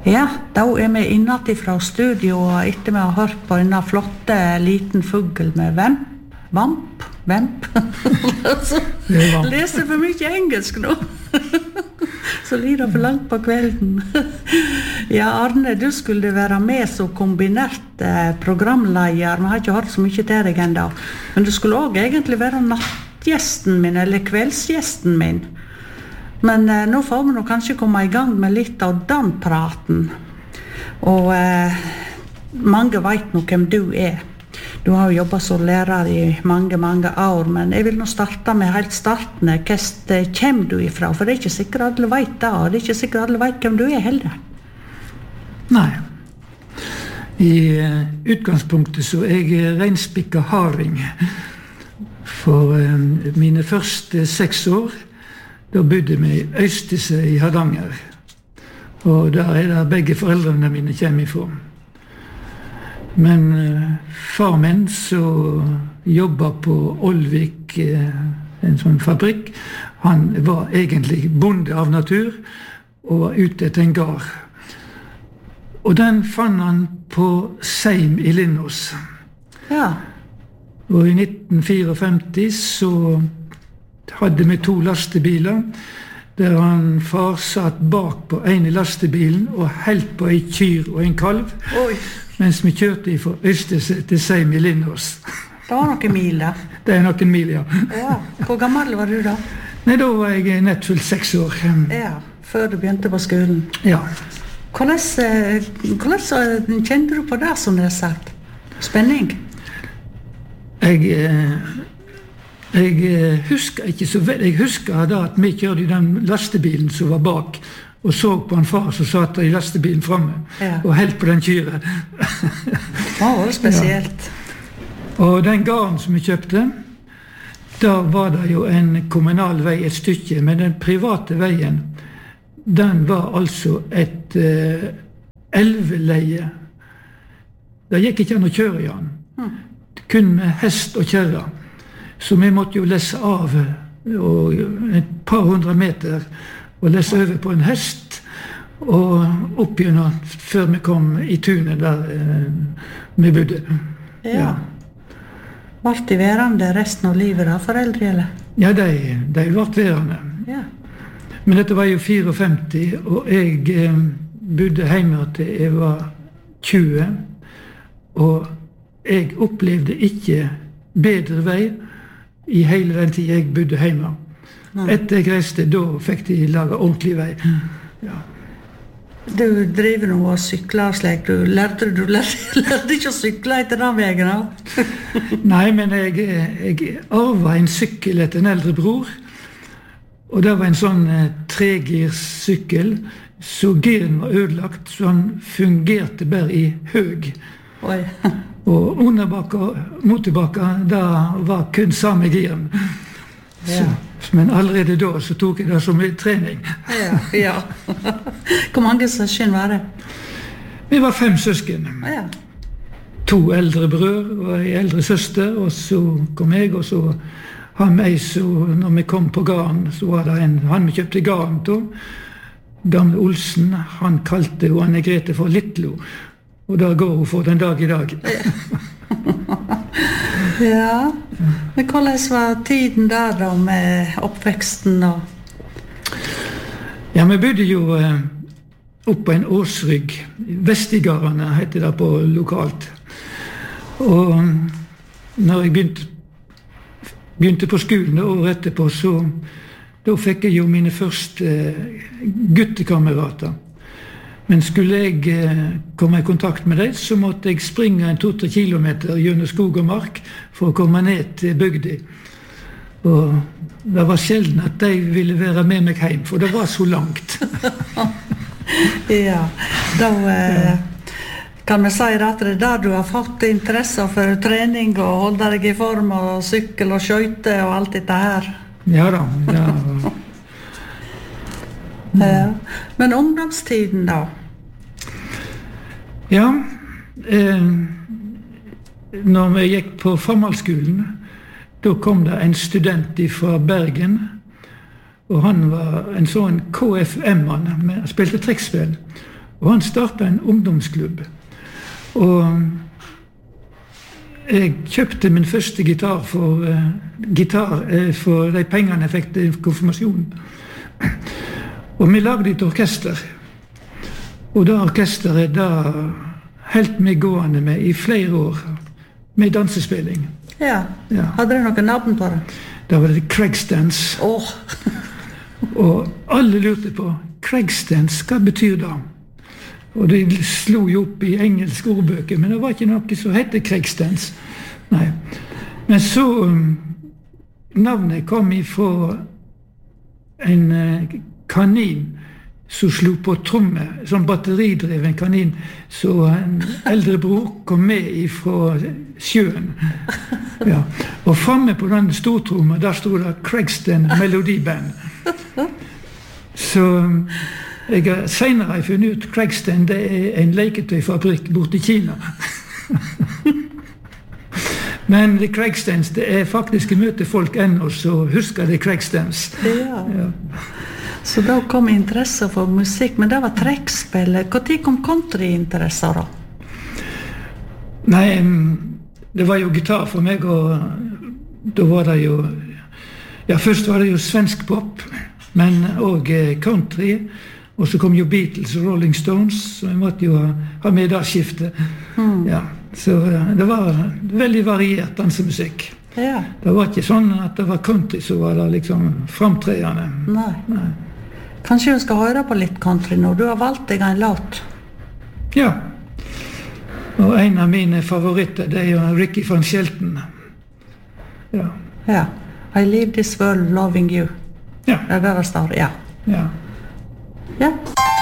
Ja, da vi innat fra studio og etter vi har hørt på en flotte liten fugl med vamp. Leser for mye engelsk nå. Så lider for langt på kvelden. Ja, Arne, du skulle være med som kombinert programleder. Vi har ikke hørt så mye til deg enda. Men du skulle også egentlig være nattgjesten min, eller kveldsgjesten min. Men nå får vi nå kanskje komme i gang med litt av den praten. Og mange vet nå hvem du er. Du har jo jobbet som lærer i mange år, men jeg vil nå starte med helt starten. Hvor kommer du ifra? For det er ikke sikkert alle vet det, og det er ikke sikkert alle vet hvem du er heller. Nei. I utgangspunktet så er jeg reinspikka harding. For mine første 6 år, da bodde vi i Øystese i Hardanger. Og der er det begge foreldrene mine kommer ifra. Men far min så jobbet på Olvik, en sånn fabrikk. Han var egentlig bonde av natur og var ute etter en gard. Og den fant han på Seim i Lindås. Ja. Og i 1954 så hadde vi 2 lastebiler, der han far satt bak på en i lastebilen og helt på en kyr og en kalv. Oi. Mens vi kjørte fra Øystese til Seim i Lindås. Det var noen mil da. Det er noen mil, ja. Ja. Hvor gammel var du da? Nei, da var jeg nettfullt 6 år. Ja, før du begynte på skolen. Ja. Hvordan kjente du på det som det er sagt? Spenning? Jeg husker ikke så vel. Jeg husker da at vi kjørte i den lastebilen som var bak, og så på en far som satt i lastebilen fremme, ja. Og helt på den kyren. Det var spesielt. Ja. Og den gården som vi kjøpte, da var det jo en kommunal vei et stykke, men den private veien, den var altså et elveleie. Det gikk ikke an å kjøre i den. Kun med hest og kjerre. Så vi måtte jo lesse av et par 100 meter og lesse over på en hest og opp gjennom før vi kom i tunet der vi bodde. Ja. Ble de værende resten av livet da, foreldre, eller? Ja, de ble værende. Ja. Men dette var jo 54, og jeg bodde hjemme til jeg var 20, og jeg opplevde ikke bedre vei i hele den tid jeg bodde hjemme. Etter jeg reiste, da fikk de laget ordentlig vei. Ja. Du driver nå og sykler slik. Du lærte ikke å sykle etter den veien da? Nei, men jeg arvet en sykkel etter en eldre bror. Og det var en sånn tregirssykkel, så giren var ødelagt, så han fungerte bare i høg. Oi. Og underbakka, motebakka, da var kun samme giren. Ja. Men allerede da så tok jeg det som en trening. Ja. Hvor mange søsken var det? Vi var 5 søsken. Ja. 2 eldre brød og en eldre søster, og så kom jeg, og så han meg, så når vi kom på gården, så var det han vi kjøpte gården til, gamle Olsen, han kalte jo Anne Grete for Littlo, og da går hun for den dag i dag. Ja, men hvordan var tiden der da med oppveksten? Ja, vi bodde jo opp på en åsrygg, Vestigardene heter det på lokalt. Og når jeg begynte på skolen året etterpå, så da fikk jeg jo mine første guttekamerater. Men skulle jeg komme i kontakt med dem, så måtte jeg springe 2-3 kilometer gjennom skog og mark for å komme ned til bygda. Og det var sjelden at de ville være med meg hjem, for det var så langt. Ja, da kan vi si at det er der du har fått interesse for trening og holde deg i form og sykkel og skøyte og alt dette her. Ja da, ja. Ja. Men ungdomstiden da? Ja, når vi gikk på formalskolen, da kom det en student fra Bergen, og han var en sånn KFM-mann, spilte trekkspill. Og han startet en ungdomsklubb. Og jeg kjøpte min første gitar for de pengene jeg fikk til konfirmasjonen. Og vi lagde et orkester. Og det orkesteret da helt meg gående med i flere år, med dansespilling. Ja. Hadde dere noen navn på det? Da var det Craigstance. Og alle lurte på, Craigstance, hva betyr det? Og de slo jo opp i engelske ordbøker, men det var ikke noe som hette Craigstance. Nei. Men så, navnet kom ifra en kanin som slo på tromme, sånn batteridreven kanin, så en eldre bror kom med ifra sjøen. Ja. Og fremme på den stortrommen, der stod det Craigston Melodiband. Så jeg har senere funnet ut Craigston, det en leketøyfabrikk borte i Kina. Men Craigstons, det faktisk møte folk ennå, så husker det Craigstons. Ja. Så da kom interesse for musikk, men det var trekkspill. Hvor tid kom countryinteresser da? Nei, det var jo gitar for meg, og da var det jo, ja, først var det jo svensk pop, men også country, og så kom jo Beatles og Rolling Stones, så jeg måtte jo ha med det skiftet. Ja, så det var veldig variert dansemusikk. Ja. Det var ikke sånn at det var country, så var det liksom framtredende. Nei. Kanskje du skal høre på litt country nå. Du har valgt deg en låt. Ja. Og en av mine favoritter, det jo Ricky van Shelton. Ja. Ja. I leave this world loving you. Ja. Det der står, ja. Ja. Ja.